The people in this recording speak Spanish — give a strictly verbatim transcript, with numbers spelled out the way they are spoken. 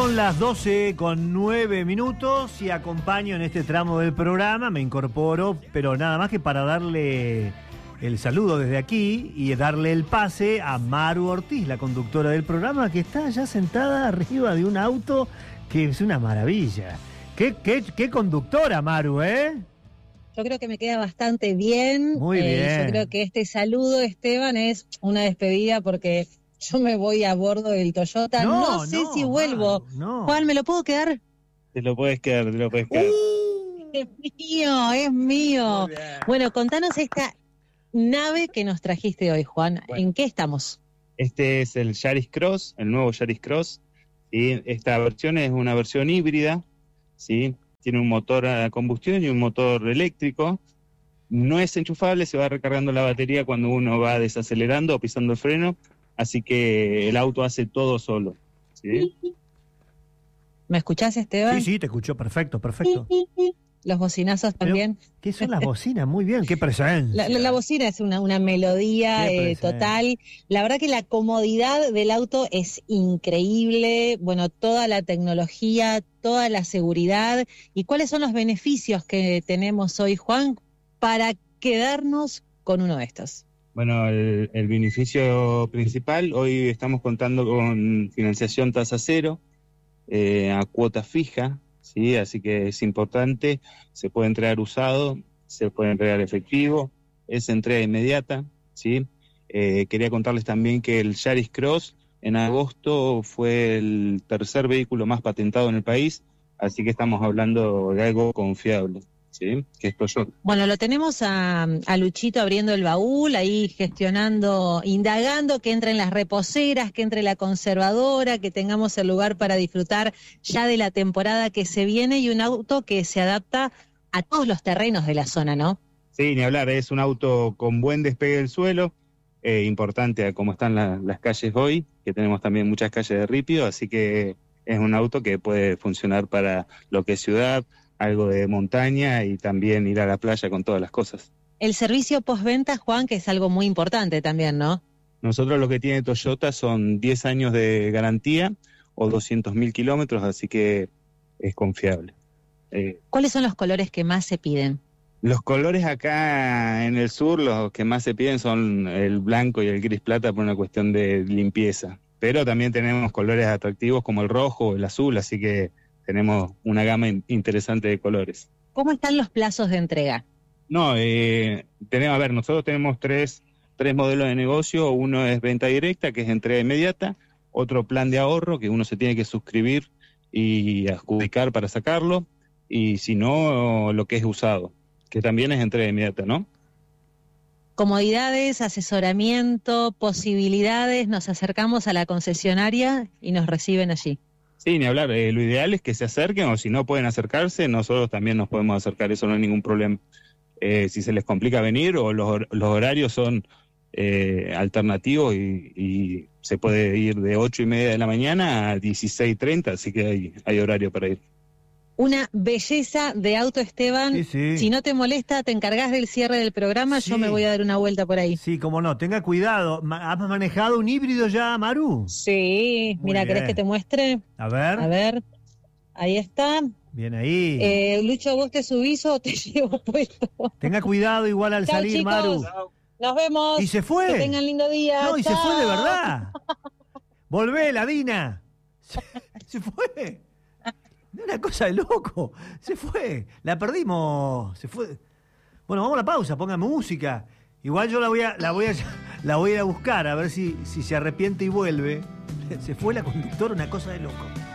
Son las doce con nueve minutos y acompaño en este tramo del programa, me incorporo, pero nada más que para darle el saludo desde aquí y darle el pase a Maru Ortiz, la conductora del programa, que está ya sentada arriba de un auto que es una maravilla. ¿Qué, qué, qué conductora, Maru, eh? Yo creo que me queda bastante bien. Muy eh, bien. Yo creo que este saludo, Esteban, es una despedida porque yo me voy a bordo del Toyota. No, no sé no, si vuelvo. Maru, no. Juan, ¿me lo puedo quedar? Te lo puedes quedar, te lo puedes quedar. Uh, es mío, es mío. Bueno, contanos esta nave que nos trajiste hoy, Juan. Bueno, ¿en qué estamos? Este es el Yaris Cross, el nuevo Yaris Cross. ¿Sí? Esta versión es una versión híbrida, ¿sí? Tiene un motor a combustión y un motor eléctrico. No es enchufable, se va recargando la batería cuando uno va desacelerando o pisando el freno, así que el auto hace todo solo, ¿sí? ¿Me escuchás, Esteban? Sí, sí, te escucho, perfecto, perfecto. Los bocinazos también. Pero, ¿qué son las bocinas? Muy bien, qué presencia. La, la, la bocina es una, una melodía eh, total. La verdad que la comodidad del auto es increíble. Bueno, toda la tecnología, toda la seguridad. ¿Y cuáles son los beneficios que tenemos hoy, Juan, para quedarnos con uno de estos? Bueno, el, el beneficio principal, hoy estamos contando con financiación tasa cero, eh, a cuota fija. Sí, así que es importante, se puede entregar usado, se puede entregar efectivo, es entrega inmediata, ¿sí? Eh, quería contarles también que el Yaris Cross en agosto fue el tercer vehículo más patentado en el país, así que estamos hablando de algo confiable, ¿sí? Que es Toyota. Bueno, lo tenemos a, a Luchito abriendo el baúl, ahí gestionando, indagando que entre en las reposeras, que entre la conservadora, que tengamos el lugar para disfrutar ya de la temporada que se viene y un auto que se adapta a todos los terrenos de la zona, ¿no? Sí, ni hablar, es un auto con buen despegue del suelo, eh, importante a cómo están la, las calles hoy, que tenemos también muchas calles de ripio, así que es un auto que puede funcionar para lo que es ciudad, algo de montaña y también ir a la playa con todas las cosas. El servicio postventa, Juan, que es algo muy importante también, ¿no? Nosotros lo que tiene Toyota son diez años de garantía o doscientos mil kilómetros, así que es confiable. Eh, ¿Cuáles son los colores que más se piden? Los colores acá en el sur, los que más se piden son el blanco y el gris plata por una cuestión de limpieza. Pero también tenemos colores atractivos como el rojo o el azul, así que tenemos una gama interesante de colores. ¿Cómo están los plazos de entrega? No, eh, tenemos, a ver, nosotros tenemos tres, tres modelos de negocio. Uno es venta directa, que es entrega inmediata. Otro plan de ahorro, que uno se tiene que suscribir y adjudicar para sacarlo. Y si no, lo que es usado, que también es entrega inmediata, ¿no? Comodidades, asesoramiento, posibilidades. Nos acercamos a la concesionaria y nos reciben allí. Sí, ni hablar. Eh, lo ideal es que se acerquen, o si no pueden acercarse, nosotros también nos podemos acercar, eso no hay ningún problema. Eh, si se les complica venir o los, los horarios son eh, alternativos y, y se puede ir de ocho y media de la mañana a dieciséis treinta, así que hay, hay horario para ir. Una belleza de auto, Esteban. Sí, sí. Si no te molesta, te encargás del cierre del programa, sí. Yo me voy a dar una vuelta por ahí. Sí, cómo no, tenga cuidado. ¿Has manejado un híbrido ya, Maru? Sí, muy mira, bien. ¿Querés que te muestre? A ver. A ver, ahí está. Bien ahí. Eh, Lucho, ¿vos te subís o te llevo puesto? Tenga cuidado igual al Chau, salir, chicos. Maru. Nos vemos. ¿Y se fue? Que tengan lindo día. No, y Chau. se fue de verdad. Volvé, Ladina. Se, se fue. Una cosa de loco. Se fue. La perdimos. Se fue. Bueno, vamos a la pausa. Ponga música. Igual yo la voy a, la voy a, la voy a ir a buscar a ver si, si se arrepiente y vuelve. Se fue la conductora, una cosa de loco.